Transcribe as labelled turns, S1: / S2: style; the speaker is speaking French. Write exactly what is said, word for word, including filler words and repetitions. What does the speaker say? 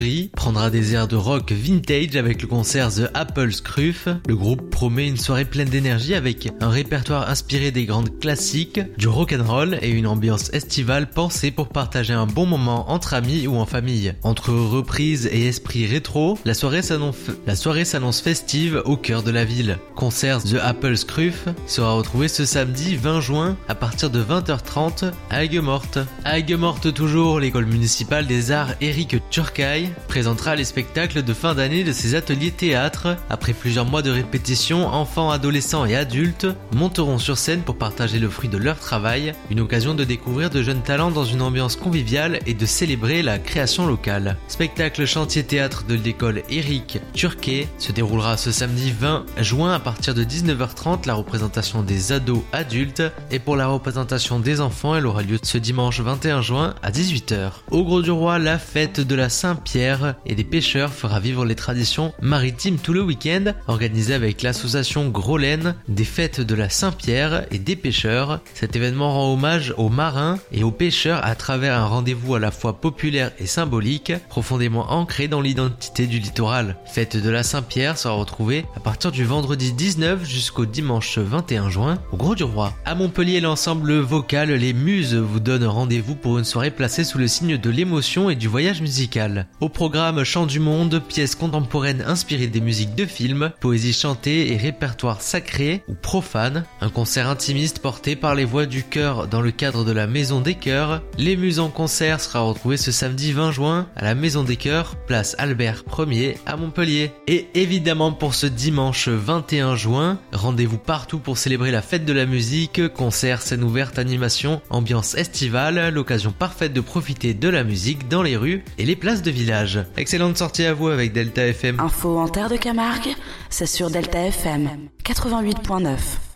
S1: prendra des airs de rock vintage avec le concert The Apple Scruff. Le groupe promet une soirée pleine d'énergie avec un répertoire inspiré des grandes classiques, du rock'n'roll et une ambiance estivale pensée pour partager un bon moment entre amis ou en famille. Entre reprises et esprit rétro, la soirée s'annonce, la soirée s'annonce festive au cœur de la ville. Concert The Apple Scruff sera retrouvé ce samedi vingt juin à partir de vingt heures trente à Aigues-Mortes. À Aigues-Mortes toujours, l'école municipale des arts Éric Turcaille présentera les spectacles de fin d'année de ses ateliers théâtre. Après plusieurs mois de répétition, enfants, adolescents et adultes monteront sur scène pour partager le fruit de leur travail, une occasion de découvrir de jeunes talents dans une ambiance conviviale et de célébrer la création locale. Spectacle chantier théâtre de l'école Éric Turquet se déroulera ce samedi vingt juin à partir de dix-neuf heures trente, la représentation des ados adultes, et pour la représentation des enfants, elle aura lieu ce dimanche vingt et un juin à dix-huit heures. Au Grau-du-Roi, la fête de la Saint-Pierre et des pêcheurs fera vivre les traditions maritimes tout le week-end, organisée avec l'association Gros-Laine des fêtes de la Saint-Pierre et des pêcheurs. Cet événement rend hommage aux marins et aux pêcheurs à travers un rendez-vous à la fois populaire et symbolique, profondément ancré dans l'identité du littoral. Fête de la Saint-Pierre sera retrouvée à partir du vendredi dix-neuf jusqu'au dimanche vingt et un juin au Grau-du-Roi. À Montpellier, l'ensemble vocal Les Muses vous donne rendez-vous pour une soirée placée sous le signe de l'émotion et du voyage musical. Au programme Chant du Monde, pièces contemporaines inspirées des musiques de films, poésie chantée et répertoire sacré ou profane. Un concert intimiste porté par les voix du chœur dans le cadre de la Maison des Chœurs. Les Muses en concert sera retrouvé ce samedi vingt juin à la Maison des Chœurs, place Albert premier à Montpellier. Et évidemment pour ce dimanche vingt et un juin, rendez-vous partout pour célébrer la fête de la musique, concert, scène ouverte, animation, ambiance estivale, l'occasion parfaite de profiter de la musique dans les rues et les places de village. Excellente sortie à vous avec Delta F M.
S2: Info en terre de Camargue, c'est sur Delta F M quatre-vingt-huit point neuf.